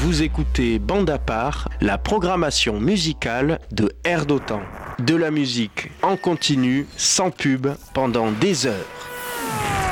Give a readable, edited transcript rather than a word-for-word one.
Vous écoutez Bande à part, la programmation musicale de Air d'Otan. De la musique en continu, sans pub, pendant des heures.